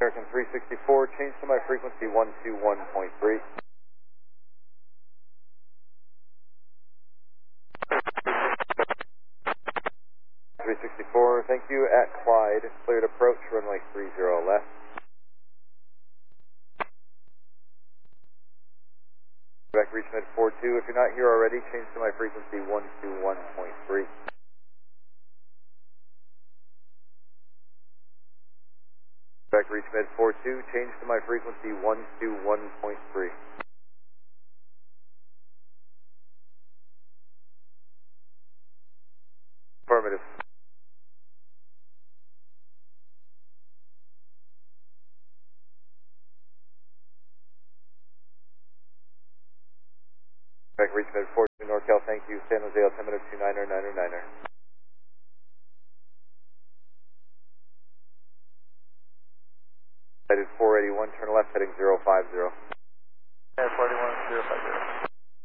American 364, change to my frequency 121.3. 364, thank you, at Clyde, cleared approach, runway 30 left. Back reach mid 42, if you're not here already, change to my frequency 121.3. Back reach mid 42, change to my frequency 121.3. Affirmative. Back reach mid 42, NorCal, thank you, San Jose altimeter 29er. Headed 481, turn left, heading 050. Yeah, 41, 050.